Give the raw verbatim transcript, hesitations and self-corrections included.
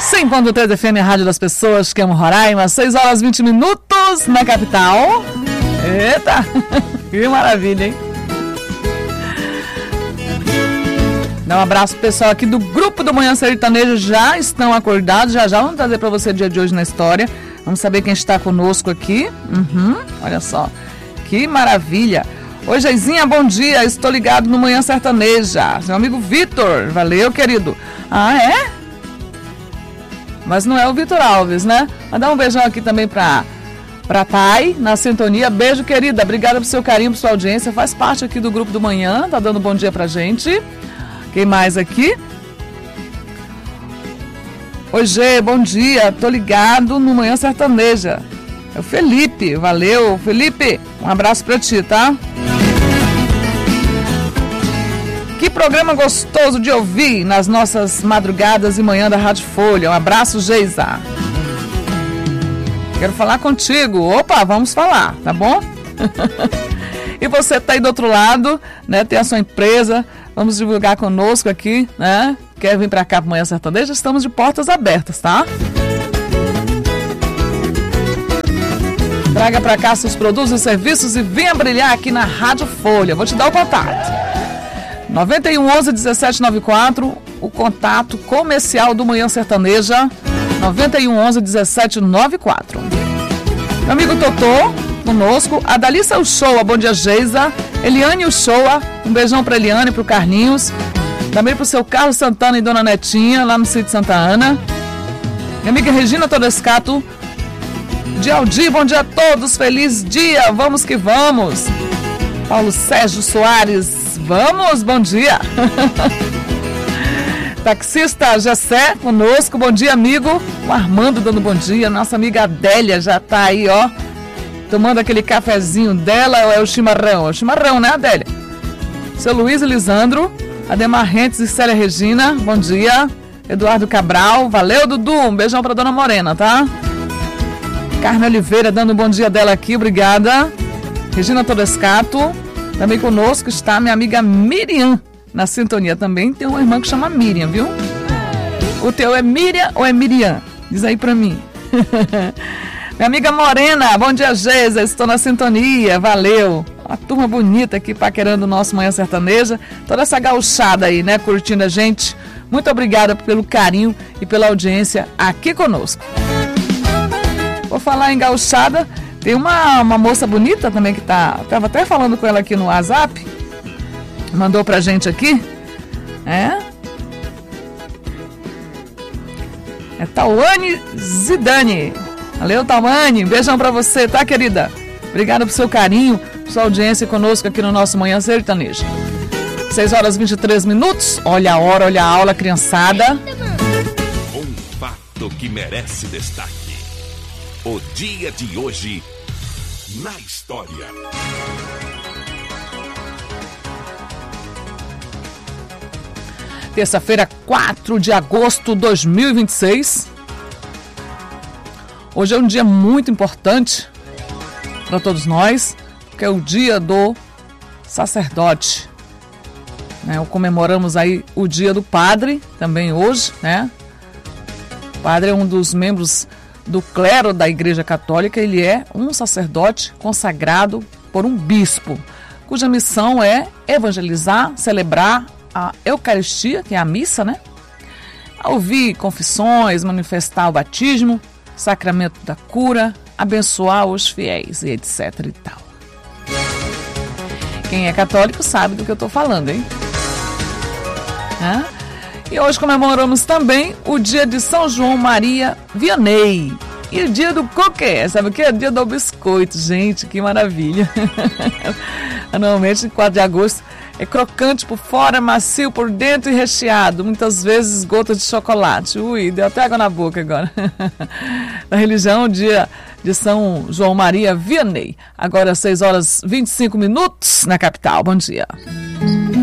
cem ponto três F M, a rádio das pessoas que amam Roraima, seis horas e vinte minutos na capital. Eita, que maravilha, hein? Dá um abraço pro pessoal aqui do grupo do Manhã Sertaneja, já estão acordados, já já vamos trazer para você o dia de hoje na história. Vamos saber quem está conosco aqui. Uhum, olha só, que maravilha. Oi, Geizinha, bom dia, estou ligado no Manhã Sertaneja. Meu amigo Vitor, valeu, querido. Ah, é? Mas não é o Vitor Alves, né? Mandar um beijão aqui também pra, pra Thay, na sintonia. Beijo, querida, obrigada pelo seu carinho, por sua audiência. Faz parte aqui do grupo do Manhã, tá dando bom dia pra gente. Quem mais aqui? Oi, Gê, bom dia, tô ligado no Manhã Sertaneja. É o Felipe, valeu, Felipe, um abraço pra ti, tá? Que programa gostoso de ouvir nas nossas madrugadas e manhã da Rádio Folha. Um abraço, Geisa. Quero falar contigo. Opa, vamos falar, tá bom? E você tá aí do outro lado, né? Tem a sua empresa, vamos divulgar conosco aqui, né? Quer vir pra cá pro Manhã Sertaneja? Estamos de portas abertas, tá? Traga pra cá seus produtos e serviços e venha brilhar aqui na Rádio Folha. Vou te dar o contato. nove um um, um sete nove quatro, o contato comercial do Manhã Sertaneja, nove um um, um sete nove quatro. Meu amigo Totô, conosco, a Dalissa Uchoa, bom dia, Geisa, Eliane Uchoa, um beijão pra Eliane, pro Carlinhos, também pro seu Carlos Santana e Dona Netinha, lá no sítio Santa Ana. Minha amiga Regina Todescato, de Aldi, bom dia a todos, feliz dia, vamos que vamos. Paulo Sérgio Soares, vamos, bom dia. Taxista Gessé conosco, bom dia, amigo. O Armando dando bom dia, nossa amiga Adélia já tá aí, ó, tomando aquele cafezinho dela, é o chimarrão, é o chimarrão, né, Adélia? Seu Luiz e Lisandro, Ademar Rentes e Célia Regina, bom dia. Eduardo Cabral, valeu, Dudu, um beijão pra Dona Morena, tá? Carmen Oliveira dando um bom dia dela aqui, obrigada. Regina Todescato, também conosco está minha amiga Miriam, na sintonia também. Tem uma irmã que chama Miriam, viu? O teu é Miriam ou é Miriam? Diz aí pra mim. Minha amiga Morena, bom dia, Geisa, estou na sintonia, valeu. Uma turma bonita aqui paquerando o nosso Manhã Sertaneja. Toda essa gauchada aí, né, curtindo a gente. Muito obrigada pelo carinho e pela audiência aqui conosco. Vou falar em gauchada. Tem uma, uma moça bonita também que tá... Tava até falando com ela aqui no WhatsApp. Mandou pra gente aqui. É? É Tawane Zidane. Valeu, Tawane. Beijão pra você, tá, querida? Obrigada pelo seu carinho, por sua audiência conosco aqui no nosso Manhã Sertaneja. seis horas e vinte e três minutos. Olha a hora, olha a aula, criançada. Um fato que merece destaque. O dia de hoje na história. Terça-feira, quatro de agosto de dois mil e vinte e seis. Hoje é um dia muito importante para todos nós, que é o dia do sacerdote. Né? Comemoramos aí o dia do padre, também hoje, né? O padre é um dos membros do clero da Igreja Católica, ele é um sacerdote consagrado por um bispo, cuja missão é evangelizar, celebrar a Eucaristia, que é a missa, né? Ouvir confissões, manifestar o batismo, sacramento da cura, abençoar os fiéis e etc e tal. Quem é católico sabe do que eu estou falando, hein? Hã? E hoje comemoramos também o dia de São João Maria Vianney. E o dia do cookie, sabe o que é? O dia do biscoito, gente, que maravilha. Anualmente, quatro de agosto, é crocante por fora, macio por dentro e recheado. Muitas vezes gotas de chocolate. Ui, deu até água na boca agora. Na religião, o dia de São João Maria Vianney. Agora, seis horas e vinte e cinco minutos na capital. Bom dia.